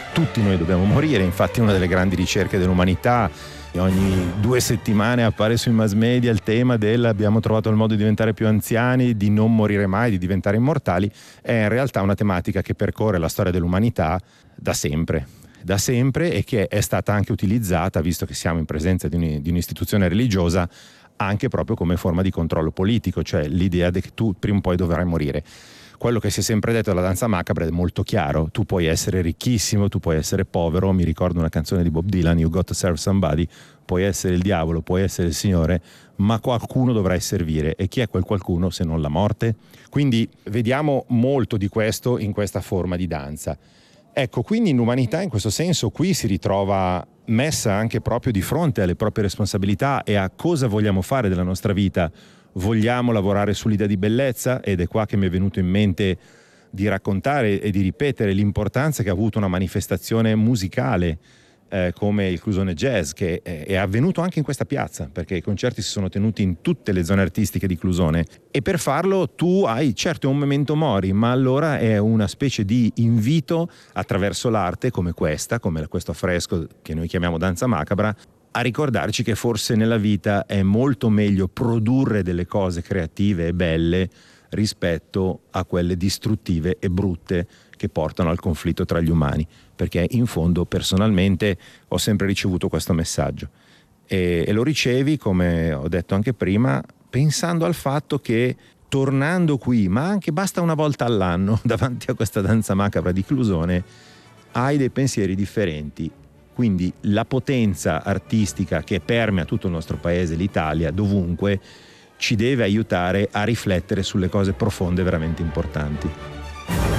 tutti noi dobbiamo morire. Infatti una delle grandi ricerche dell'umanità, ogni 2 settimane appare sui mass media il tema del abbiamo trovato il modo di diventare più anziani, di non morire mai, di diventare immortali, è in realtà una tematica che percorre la storia dell'umanità da sempre e che è stata anche utilizzata, visto che siamo in presenza di un'istituzione religiosa, anche proprio come forma di controllo politico, cioè l'idea che tu prima o poi dovrai morire. Quello che si è sempre detto della danza macabra è molto chiaro: tu puoi essere ricchissimo, tu puoi essere povero. Mi ricordo una canzone di Bob Dylan, You Got to Serve Somebody, puoi essere il diavolo, puoi essere il Signore, ma qualcuno dovrai servire. E chi è quel qualcuno se non la morte? Quindi vediamo molto di questo in questa forma di danza. Ecco, quindi l'umanità in questo senso qui si ritrova messa anche proprio di fronte alle proprie responsabilità e a cosa vogliamo fare della nostra vita. Vogliamo lavorare sull'idea di bellezza? Ed è qua che mi è venuto in mente di raccontare e di ripetere l'importanza che ha avuto una manifestazione musicale come il Clusone Jazz, che è avvenuto anche in questa piazza, perché i concerti si sono tenuti in tutte le zone artistiche di Clusone, e per farlo tu hai, certo è un memento mori, ma allora è una specie di invito attraverso l'arte come questa, come questo affresco che noi chiamiamo danza macabra, a ricordarci che forse nella vita è molto meglio produrre delle cose creative e belle rispetto a quelle distruttive e brutte che portano al conflitto tra gli umani, perché in fondo personalmente ho sempre ricevuto questo messaggio e lo ricevi, come ho detto anche prima, pensando al fatto che tornando qui, ma anche basta una volta all'anno davanti a questa danza macabra di Clusone, hai dei pensieri differenti. Quindi la potenza artistica che permea tutto il nostro paese, l'Italia, dovunque, ci deve aiutare a riflettere sulle cose profonde veramente importanti.